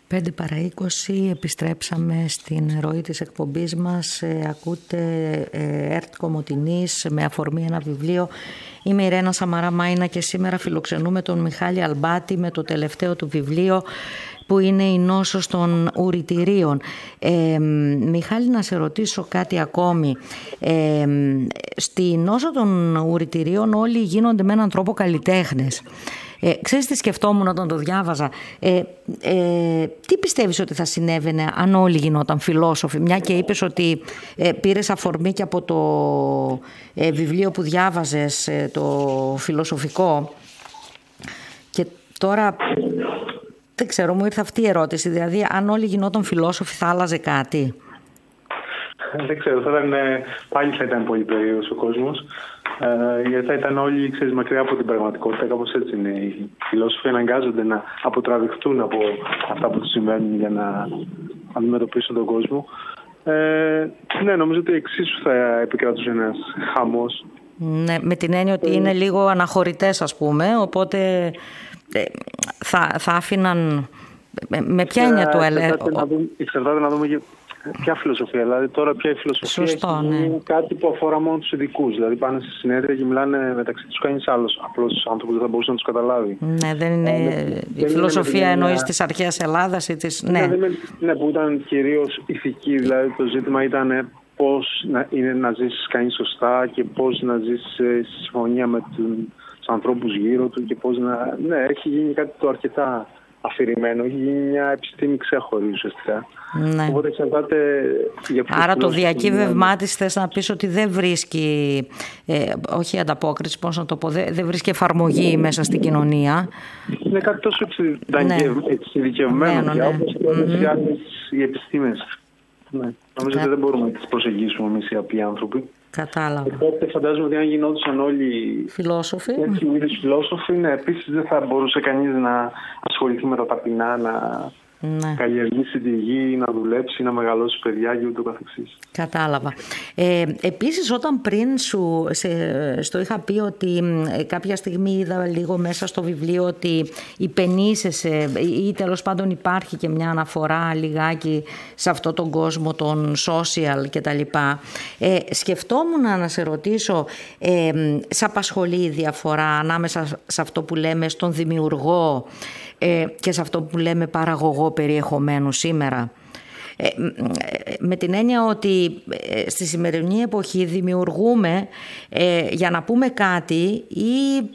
5 παρά 20, επιστρέψαμε στην ροή της εκπομπής μας. Ακούτε ΕΡΤ Κομοτηνής με αφορμή ένα βιβλίο. Είμαι η Ρένα Σαμαρά Μάινα και σήμερα φιλοξενούμε τον Μιχάλη Αλμπάτη με το τελευταίο του βιβλίο που είναι «Η νόσος των ουρητηρίων». Μιχάλη, να σε ρωτήσω κάτι ακόμη. Στη νόσο των ουρητηρίων όλοι γίνονται με έναν τρόπο καλλιτέχνες. Ξέρεις τι σκεφτόμουν όταν το διάβαζα? Τι πιστεύεις ότι θα συνέβαινε αν όλοι γινόταν φιλόσοφοι? Μια και είπες ότι πήρες αφορμή και από το βιβλίο που διάβαζες, το φιλοσοφικό, και τώρα δεν ξέρω, μου ήρθε αυτή η ερώτηση. Δηλαδή, αν όλοι γινόταν φιλόσοφοι θα άλλαζε κάτι? Δεν ξέρω, πάλι θα ήταν πολύ περίεργος ο κόσμος. Γιατί θα ήταν όλοι, ξέρεις, μακριά από την πραγματικότητα. Κάπως έτσι είναι. Οι φιλόσοφοι αναγκάζονται να αποτραβηχτούν από αυτά που τους συμβαίνουν για να αντιμετωπίσουν τον κόσμο. Ναι, νομίζω ότι εξίσου θα επικρατούσε ένας χαμός. Ναι, με την έννοια ότι είναι λίγο αναχωρητές, ας πούμε, οπότε θα άφηναν. Με ποια έννοια του εξαρτάται να δούμε ποια φιλοσοφία. Δηλαδή, τώρα πια η φιλοσοφία είναι κάτι που αφορά μόνο τους ειδικούς. Δηλαδή, πάνε σε συνέδρια και μιλάνε μεταξύ τους, κανείς άλλος απλός άνθρωπος δεν θα μπορούσε να τους καταλάβει. Ναι, δεν είναι η φιλοσοφία εννοείς της αρχαίας Ελλάδας ή της. Ναι, που ήταν κυρίως ηθική. Δηλαδή, το ζήτημα ήταν πώς είναι να ζήσεις κανείς σωστά και πώς να ζήσεις σε συμφωνία με τους ανθρώπους γύρω του και πώς να. Ναι, έχει γίνει κάτι το αρκετά αφηρημένο, έχει γίνει μια επιστήμη ξέχωρη ουσιαστικά. Ναι. Οπότε εξαρτάται. Άρα το διακύβευμά της θες να πεις ότι δεν βρίσκει, όχι ανταπόκριση, πώς να το πω, δεν βρίσκει εφαρμογή μέσα στην κοινωνία. Είναι κάτι τόσο εξειδικευμένο πια, όπως και άλλες οι επιστήμες. Ναι. Νομίζω ότι δεν μπορούμε να τις προσεγγίσουμε εμείς οι απλοί άνθρωποι. Κατάλαβα. Οπότε φαντάζομαι ότι αν γινόντουσαν όλοι φιλόσοφοι, έτσι είδους φιλόσοφοι, ναι, επίσης δεν θα μπορούσε κανείς να ασχοληθεί με τα ταπεινά, να καλλιεργήσει τη γη, να δουλέψει, να μεγαλώσει παιδιά και ούτω καθεξής. Κατάλαβα. Επίσης, όταν πριν στο είχα πει ότι κάποια στιγμή είδα λίγο μέσα στο βιβλίο ότι υπενήσεσαι ή τέλος πάντων υπάρχει και μια αναφορά λιγάκι σε αυτό τον κόσμο των social κτλ. Σκεφτόμουν να σε ρωτήσω, σε απασχολεί η διαφορά ανάμεσα σε αυτό που λέμε στον δημιουργό και σε αυτό που λέμε παραγωγό περιεχομένου σήμερα? Με την έννοια ότι στη σημερινή εποχή δημιουργούμε για να πούμε κάτι ή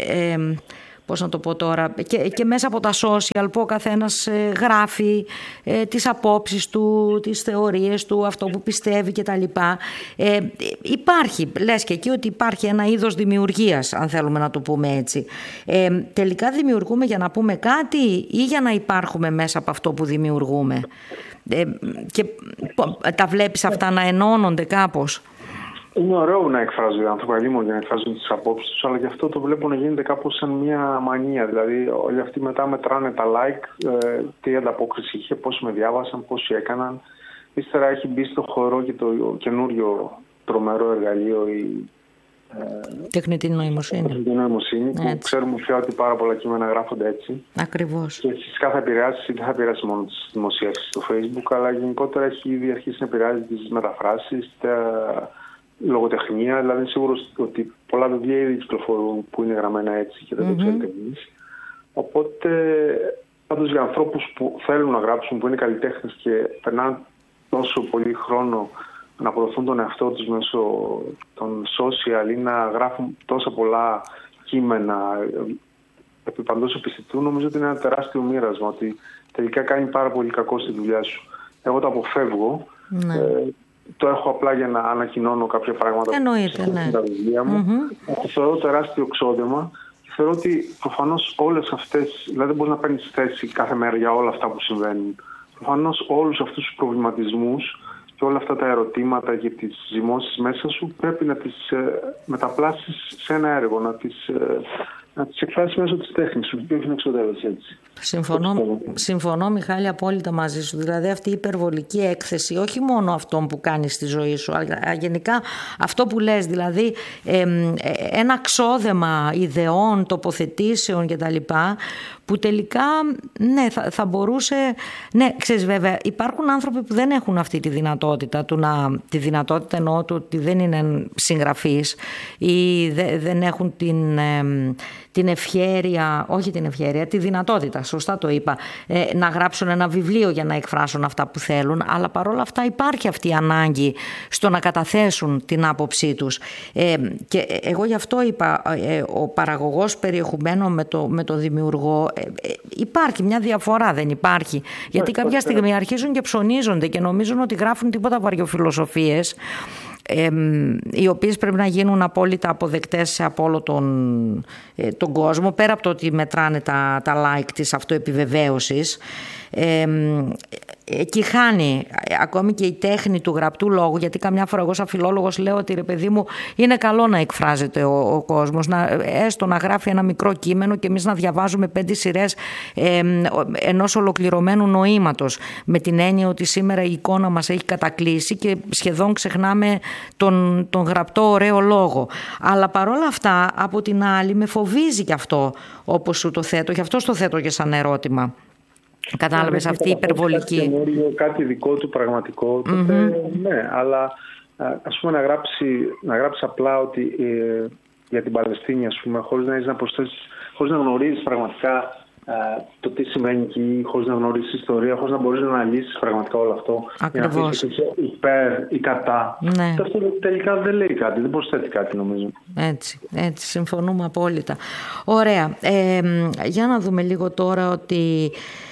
πώς να το πω τώρα, και μέσα από τα social που ο καθένας γράφει τις απόψεις του, τις θεωρίες του, αυτό που πιστεύει κτλ. Υπάρχει, λες και εκεί ότι υπάρχει ένα είδος δημιουργίας, αν θέλουμε να το πούμε έτσι. Τελικά δημιουργούμε για να πούμε κάτι ή για να υπάρχουμε μέσα από αυτό που δημιουργούμε? Και τα βλέπεις αυτά να ενώνονται κάπως? Είναι ωραίο να εκφράζουν οι άνθρωποι, αλλήμον για να εκφράζουν τις απόψεις τους, αλλά γι' αυτό το βλέπω να γίνεται κάπως σαν μια μανία. Δηλαδή, όλοι αυτοί μετά μετράνε τα like, τι ανταπόκριση είχε, πώς με διάβασαν, πώς έκαναν. Ύστερα έχει μπει στο χώρο και το καινούριο τρομερό εργαλείο, η τεχνητή νοημοσύνη. Που ξέρουμε πια ότι πάρα πολλά κείμενα γράφονται έτσι. Ακριβώς. Και φυσικά θα επηρεάσει, δεν θα επηρεάσει μόνο τις δημοσίευσεις στο Facebook, αλλά γενικότερα έχει ήδη αρχίσει να επηρεάζει τις μεταφράσεις, λογοτεχνία. Δηλαδή, είμαι σίγουρος ότι πολλά βιβλία ήδη κυκλοφορούν που είναι γραμμένα έτσι και δεν το ξέρετε εμείς. Οπότε, πάντως για ανθρώπους που θέλουν να γράψουν, που είναι καλλιτέχνες και περνάνε τόσο πολύ χρόνο να αποδοθούν τον εαυτό τους μέσω των social ή να γράφουν τόσα πολλά κείμενα επί παντός επιστητού, νομίζω ότι είναι ένα τεράστιο μοίρασμα, ότι τελικά κάνει πάρα πολύ κακό στη δουλειά σου. Εγώ το αποφεύγω. Το έχω απλά για να ανακοινώνω κάποια πράγματα στα βιβλία μου. Το θεωρώ τεράστιο ξόδεμα και θεωρώ ότι προφανώς όλες αυτές, δηλαδή δεν μπορείς να παίρνεις θέση κάθε μέρα για όλα αυτά που συμβαίνουν. Προφανώς όλους αυτούς τους προβληματισμούς και όλα αυτά τα ερωτήματα και τις ζυμώσεις μέσα σου πρέπει να τις μεταπλάσεις σε ένα έργο, Να τις εκφράσει μέσω της τέχνης του, και όχι να εξοδεύεσαι έτσι. Συμφωνώ, Μιχάλη, απόλυτα μαζί σου. Δηλαδή αυτή η υπερβολική έκθεση, όχι μόνο αυτό που κάνεις στη ζωή σου, αλλά γενικά αυτό που λες, δηλαδή ένα ξόδεμα ιδεών, τοποθετήσεων κτλ. Που τελικά, ναι, θα μπορούσε... Ναι, ξέρεις, βέβαια, υπάρχουν άνθρωποι που δεν έχουν αυτή τη δυνατότητα, τη δυνατότητα εννοώ του ότι δεν είναι συγγραφείς ή δεν έχουν την ευχέρεια, όχι την ευχέρεια, τη δυνατότητα, σωστά το είπα, να γράψουν ένα βιβλίο για να εκφράσουν αυτά που θέλουν, αλλά παρόλα αυτά υπάρχει αυτή η ανάγκη στο να καταθέσουν την άποψή τους. Και εγώ γι' αυτό είπα, ο παραγωγός περιεχομένου με το δημιουργό, υπάρχει μια διαφορά, δεν υπάρχει? Γιατί κάποια στιγμή αρχίζουν και ψωνίζονται και νομίζουν ότι γράφουν τίποτα βαριοφιλοσοφίες, οι οποίες πρέπει να γίνουν απόλυτα αποδεκτές από όλο τον κόσμο, πέρα από το ότι μετράνε τα like της αυτοεπιβεβαίωσης. Εκεί χάνει ακόμη και η τέχνη του γραπτού λόγου, γιατί καμιά φορά εγώ σαν φιλόλογος λέω ότι ρε παιδί μου, είναι καλό να εκφράζεται ο κόσμος, έστω να γράφει ένα μικρό κείμενο και εμείς να διαβάζουμε 5 σειρές ενός ολοκληρωμένου νοήματος, με την έννοια ότι σήμερα η εικόνα μας έχει κατακλείσει και σχεδόν ξεχνάμε τον γραπτό ωραίο λόγο. Αλλά παρόλα αυτά, από την άλλη, με φοβίζει και αυτό, όπως σου το θέτω, και αυτό το θέτω και σαν ερώτημα. Κατάλαβες, αυτή η υπερβολική. Κάτι δικό του πραγματικό, τότε ναι, αλλά ας πούμε να γράψει απλά ότι για την Παλαιστίνη, ας πούμε, χωρίς να προσθέσεις, χωρίς να γνωρίζεις πραγματικά το τι σημαίνει εκεί, χωρίς να γνωρίζεις ιστορία, χωρίς να μπορείς να αναλύσεις πραγματικά όλο αυτό. Ακριβώς. Για να πεις υπέρ ή κατά. Ναι. Αυτό τελικά δεν λέει κάτι, δεν προσθέτει κάτι, νομίζω. Έτσι, συμφωνούμε απόλυτα. Ωραία. Για να δούμε λίγο τώρα ότι...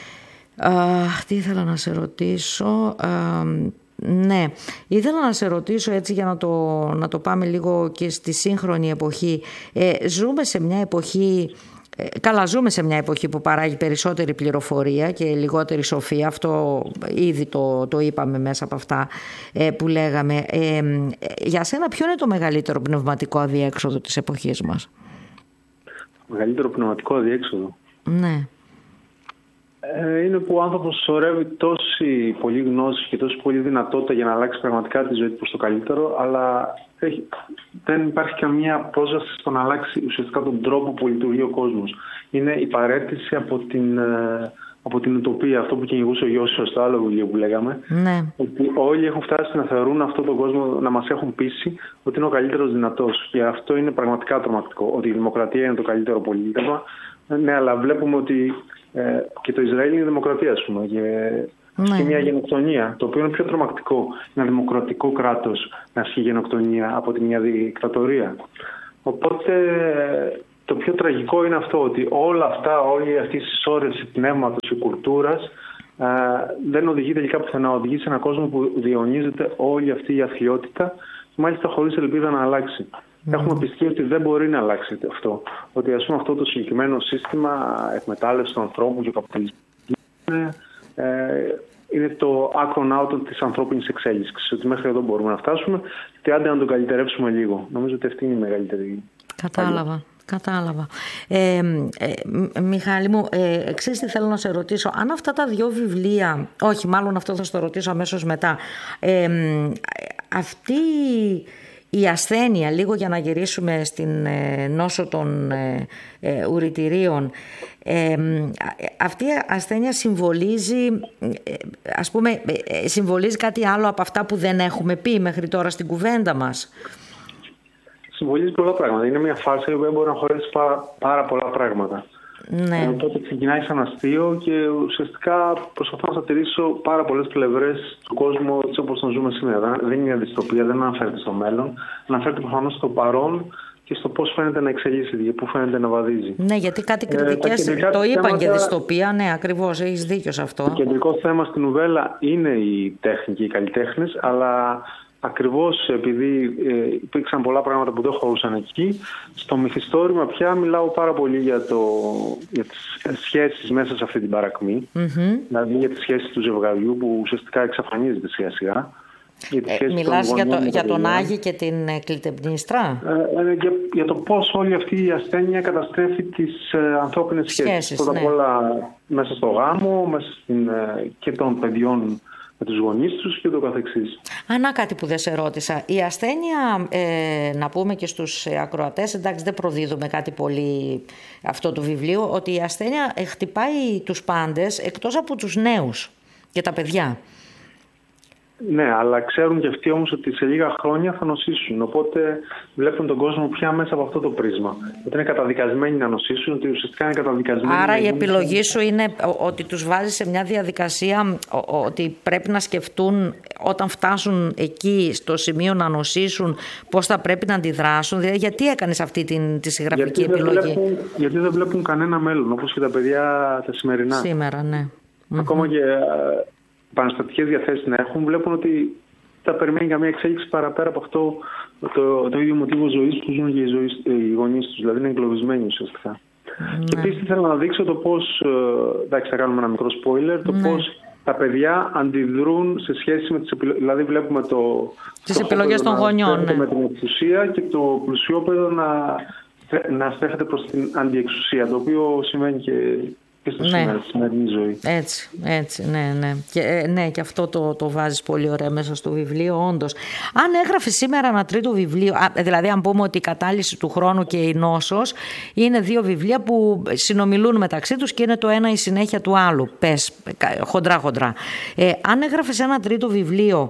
τι ήθελα να σε ρωτήσω... Ναι, ήθελα να σε ρωτήσω έτσι για να το πάμε λίγο και στη σύγχρονη εποχή. Ζούμε σε μια εποχή... Καλά, ζούμε σε μια εποχή που παράγει περισσότερη πληροφορία και λιγότερη σοφία. Αυτό ήδη το είπαμε μέσα από αυτά που λέγαμε. Για σένα ποιο είναι το μεγαλύτερο πνευματικό αδιέξοδο της εποχής μας? Μεγαλύτερο πνευματικό αδιέξοδο? Ναι. Είναι που ο άνθρωπος σωρεύει τόση πολλή γνώση και τόση πολλή δυνατότητα για να αλλάξει πραγματικά τη ζωή του προς το καλύτερο, αλλά δεν υπάρχει καμία πρόσβαση στο να αλλάξει ουσιαστικά τον τρόπο που λειτουργεί ο κόσμος. Είναι η παραίτηση από την ουτοπία, αυτό που κυνηγούσε ο Γιώσιος στο άλλο βιβλίο που λέγαμε. Ναι. Ότι όλοι έχουν φτάσει να θεωρούν αυτόν τον κόσμο, να μας έχουν πείσει ότι είναι ο καλύτερος δυνατός. Και αυτό είναι πραγματικά τρομακτικό. Ότι η δημοκρατία είναι το καλύτερο πολίτευμα. Ναι, αλλά βλέπουμε ότι και το Ισραήλ είναι δημοκρατία, ας πούμε. Και μια γενοκτονία, το οποίο είναι πιο τρομακτικό. Ένα δημοκρατικό κράτος να ασκεί γενοκτονία από μια δικτατορία. Οπότε το πιο τραγικό είναι αυτό, ότι όλα αυτά, όλη αυτή η συσσόρευση πνεύματος και κουλτούρας δεν οδηγεί τελικά πουθενά. Οδηγεί σε έναν κόσμο που διαιωνίζεται όλη αυτή η αθλιότητα, μάλιστα χωρίς ελπίδα να αλλάξει. Έχουμε πιστεί ότι δεν μπορεί να αλλάξει αυτό. Ότι ας πούμε αυτό το συγκεκριμένο σύστημα εκμετάλλευση των ανθρώπων και ο καπιταλισμός είναι το άκρον out της ανθρώπινης εξέλιξης. Ότι μέχρι εδώ μπορούμε να φτάσουμε και άντε να τον καλυτερεύσουμε λίγο. Νομίζω ότι αυτή είναι η μεγαλύτερη. Κατάλαβα. Μιχάλη μου, ξέρεις τι θέλω να σε ρωτήσω? Αν αυτά τα 2 βιβλία, όχι μάλλον αυτό θα στο ρωτήσω αμέσως μετά, αυτή η ασθένεια, λίγο για να γυρίσουμε στην νόσο των ουρητηρίων, αυτή η ασθένεια συμβολίζει, ας πούμε, συμβολίζει κάτι άλλο από αυτά που δεν έχουμε πει μέχρι τώρα στην κουβέντα μας? Συμβολίζει πολλά πράγματα. Είναι μια φάση που μπορεί να χωρέσει πάρα πολλά πράγματα. Ναι. Οπότε ξεκινάει σαν αστείο και ουσιαστικά προσπαθώ να σατηρήσω πάρα πολλές πλευρές του κόσμου έτσι όπως τον ζούμε σήμερα. Δεν είναι δυστοπία, δεν αναφέρεται στο μέλλον. Αναφέρεται προφανώς στο παρόν και στο πώς φαίνεται να εξελίσσεται και πού φαίνεται να βαδίζει. Ναι, γιατί κάτι κριτικές το είπαν και δυστοπία. Ναι, ακριβώς, έχεις δίκιο σε αυτό. Το κεντρικό θέμα στην νουβέλα είναι η τέχνη και οι καλλιτέχνες, αλλά ακριβώς επειδή υπήρξαν πολλά πράγματα που δεν χωρούσαν εκεί, στο μυθιστόρημα πια μιλάω πάρα πολύ για τις σχέσεις μέσα σε αυτή την παρακμή. Δηλαδή για τις σχέσεις του ζευγαριού που ουσιαστικά εξαφανίζεται σιγά σιγά. Μιλάς για τον Άγη και την Κλητεμνίστρα? Για το πώς όλη αυτή η ασθένεια καταστρέφει τις ανθρώπινες σχέσεις. Πρώτα απ' όλα μέσα στο γάμο, μέσα και των παιδιών με τους γονείς τους και το καθεξής. Να κάτι που δεν σε ρώτησα. Η ασθένεια, να πούμε και στους ακροατές, εντάξει δεν προδίδουμε κάτι πολύ αυτό το βιβλίο, ότι η ασθένεια χτυπάει τους πάντες εκτός από τους νέους και τα παιδιά. Ναι, αλλά ξέρουν και αυτοί όμως ότι σε λίγα χρόνια θα νοσήσουν. Οπότε βλέπουν τον κόσμο πια μέσα από αυτό το πρίσμα. Ότι είναι καταδικασμένοι να νοσήσουν, ότι ουσιαστικά είναι καταδικασμένοι. Άρα η επιλογή σου είναι ότι τους βάζεις σε μια διαδικασία ότι πρέπει να σκεφτούν όταν φτάσουν εκεί στο σημείο να νοσήσουν πώς θα πρέπει να αντιδράσουν. Δηλαδή, γιατί έκανες αυτή τη συγγραφική επιλογή? Γιατί δεν βλέπουν κανένα μέλλον, όπως και τα παιδιά τα σημερινά. Σήμερα, ναι. Ακόμα και επαναστατικές διαθέσεις να έχουν, βλέπουν ότι θα περιμένει καμία εξέλιξη παραπέρα από αυτό το ίδιο μοτίβο ζωής που ζουν και οι γονείς τους, δηλαδή είναι εγκλωβισμένοι ουσιαστικά. Και επίσης θέλω να δείξω το πώς, εντάξει θα κάνουμε ένα μικρό spoiler, το πώς τα παιδιά αντιδρούν σε σχέση με τις επιλογές, δηλαδή βλέπουμε τις επιλογές των γονιών, με την εξουσία και το πλουσιόπεδο να στρέφεται προς την αντιεξουσία, το οποίο σημαίνει και στη σημερινή ζωή. Έτσι, ναι. Και αυτό το βάζεις πολύ ωραία μέσα στο βιβλίο, όντως. Αν έγραφε σήμερα ένα τρίτο βιβλίο, δηλαδή αν πούμε ότι η κατάλυση του χρόνου και η νόσος είναι δύο βιβλία που συνομιλούν μεταξύ τους και είναι το ένα η συνέχεια του άλλου, πες, χοντρά. Αν έγραφες ένα τρίτο βιβλίο,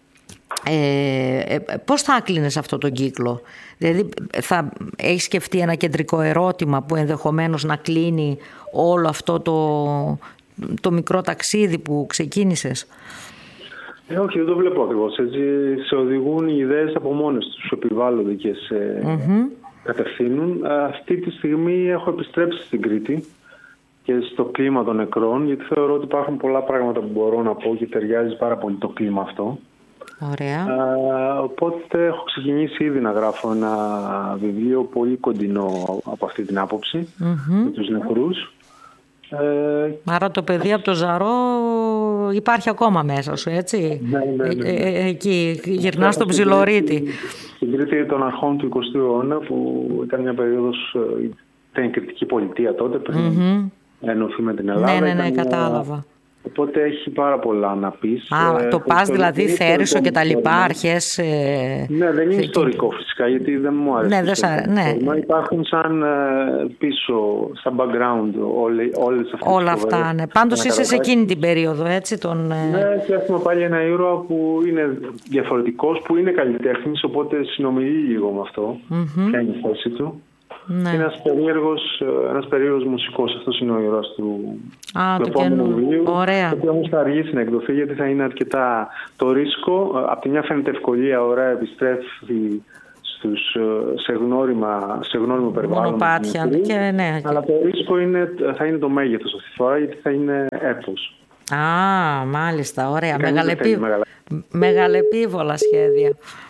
πώς θα άκλεινες αυτό τον κύκλο? Δηλαδή θα έχεις σκεφτεί ένα κεντρικό ερώτημα που ενδεχομένως να κλείνει όλο αυτό το μικρό ταξίδι που ξεκίνησες? Όχι, δεν το βλέπω ακριβώς. Έτσι, σε οδηγούν οι ιδέες από μόνες τους, επιβάλλονται και σε κατευθύνουν. Αυτή τη στιγμή έχω επιστρέψει στην Κρήτη και στο κλίμα των νεκρών, γιατί θεωρώ ότι υπάρχουν πολλά πράγματα που μπορώ να πω και ταιριάζει πάρα πολύ το κλίμα αυτό. Ωραία. Οπότε έχω ξεκινήσει ήδη να γράφω ένα βιβλίο πολύ κοντινό από αυτή την άποψη, με τους νεκρούς. Άρα το παιδί από το Ζαρό υπάρχει ακόμα μέσα σου, έτσι? Ναι. Εκεί γυρνά στον Ψιλορίτη. Στην Κρήτη των αρχών του 20ου αιώνα, που ήταν μια περίοδος, ήταν η κρητική πολιτεία τότε, πριν ενωθεί με την Ελλάδα. Ναι, κατάλαβα. Οπότε έχει πάρα πολλά να πεις. Το πας δηλαδή Θέρισο και τα λοιπά, αρχές... Ναι, δεν είναι ιστορικό φυσικά, γιατί δεν μου άρεσε. Ναι. Υπάρχουν σαν πίσω, σαν background όλες αυτές όλα αυτά, ναι. Πάντως είσαι σε εκείνη την περίοδο, έτσι? Ναι, και έχουμε πάλι ένα ήρωα που είναι διαφορετικός, που είναι καλλιτέχνης, οπότε συνομιλεί λίγο με αυτό. Ποια είναι η θέση του. Ναι. Είναι ένας περίεργος μουσικός. Αυτός είναι ο ήρωας του επόμενου βιβλίου. Ωραία. Το οποίο όμως θα αργήσει να εκδοθεί, γιατί θα είναι αρκετά το ρίσκο. Απ' τη μια φαίνεται ευκολία, ωραία, επιστρέφει σε γνώριμο περιβάλλον. Μονοπάτια. Ναι. Αλλά το ρίσκο θα είναι το μέγεθος αυτή τη φορά, γιατί θα είναι έπος. Μάλιστα, ωραία. Μεγαλεπίβολα σχέδια.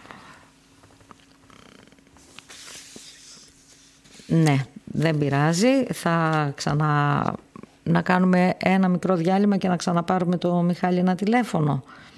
Ναι, δεν πειράζει. Θα να κάνουμε ένα μικρό διάλειμμα και να ξαναπάρουμε το Μιχάλη ένα τηλέφωνο.